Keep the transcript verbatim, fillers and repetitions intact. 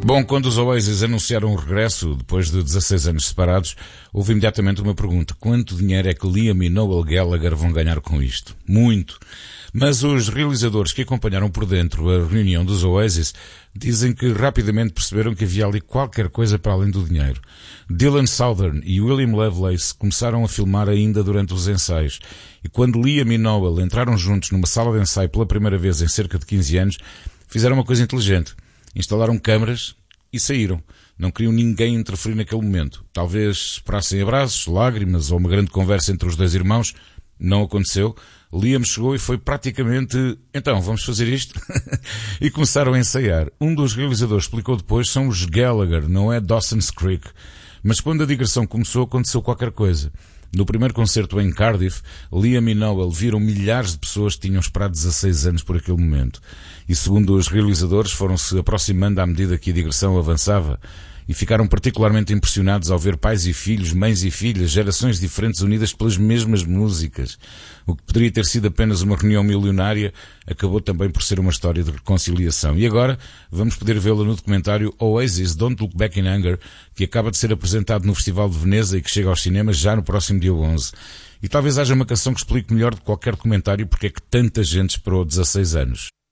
Bom, quando os Oasis anunciaram o regresso, depois de dezasseis anos separados, houve imediatamente uma pergunta: quanto dinheiro é que Liam e Noel Gallagher vão ganhar com isto? Muito. Mas os realizadores que acompanharam por dentro a reunião dos Oasis dizem que rapidamente perceberam que havia ali qualquer coisa para além do dinheiro. Dylan Southern e William Lovelace começaram a filmar ainda durante os ensaios, e quando Liam e Noel entraram juntos numa sala de ensaio pela primeira vez em cerca de quinze anos, fizeram uma coisa inteligente. Instalaram câmaras e saíram. Não queriam ninguém interferir naquele momento. Talvez esperassem abraços, lágrimas ou uma grande conversa entre os dois irmãos. Não aconteceu. Liam chegou e foi praticamente: então, vamos fazer isto? E começaram a ensaiar. Um dos realizadores explicou depois: são os Gallagher, não é Dawson's Creek. Mas quando a digressão começou, aconteceu qualquer coisa. No primeiro concerto em Cardiff, Liam e Noel viram milhares de pessoas que tinham esperado dezasseis anos por aquele momento. E segundo os realizadores, foram-se aproximando à medida que a digressão avançava. E ficaram particularmente impressionados ao ver pais e filhos, mães e filhas, gerações diferentes unidas pelas mesmas músicas. O que poderia ter sido apenas uma reunião milionária acabou também por ser uma história de reconciliação. E agora vamos poder vê-la no documentário Oasis Don't Look Back in Anger, que acaba de ser apresentado no Festival de Veneza e que chega aos cinemas já no próximo dia onze. E talvez haja uma canção que explique melhor de qualquer documentário porque é que tanta gente esperou dezasseis anos.